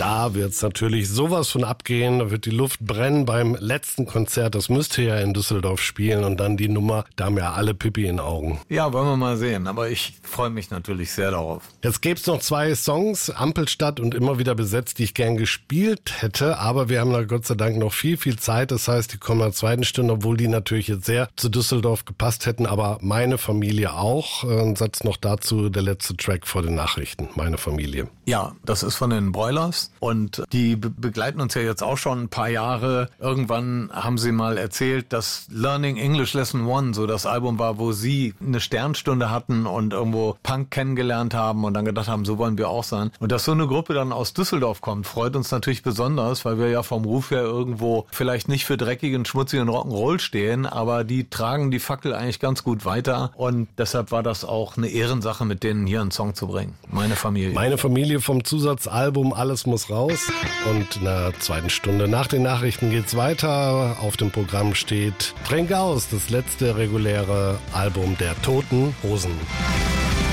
Da wird's natürlich sowas von abgehen, da wird die Luft brennen beim letzten Konzert. Das müsste ja in Düsseldorf spielen und dann die Nummer, da haben ja alle Pipi in den Augen. Ja, wollen wir mal sehen, aber ich freue mich natürlich sehr darauf. Jetzt gäb's noch 2 Songs, Ampelstadt und Immer wieder besetzt, die ich gern gespielt hätte, aber wir haben da Gott sei Dank noch viel Zeit. Das heißt, die kommen in der zweiten Stunde, obwohl die natürlich jetzt sehr zu Düsseldorf gepasst hätten, aber meine Familie auch. Ein Satz noch dazu, der letzte Track vor den Nachrichten, meine Familie. Ja, das ist von den Broilers und die begleiten uns ja jetzt auch schon ein paar Jahre. Irgendwann haben sie mal erzählt, dass Learning English Lesson 1 so das Album war, wo sie eine Sternstunde hatten und irgendwo Punk kennengelernt haben und dann gedacht haben, so wollen wir auch sein. Und dass so eine Gruppe dann aus Düsseldorf kommt, freut uns natürlich besonders, weil wir ja vom Ruf her irgendwo vielleicht nicht für dreckigen, schmutzigen Rock'n'Roll stehen, aber die tragen die Fackel eigentlich ganz gut weiter und deshalb war das auch eine Ehrensache, mit denen hier einen Song zu bringen. Meine Familie. Meine Familie vom Zusatzalbum Alles muss raus. Und in der zweiten Stunde nach den Nachrichten geht's weiter. Auf dem Programm steht Trink aus, das letzte reguläre Album der Toten Hosen.